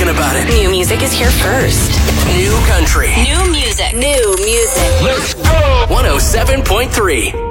about it. New music is here first. New country. New music. New music. Let's go! 107.3.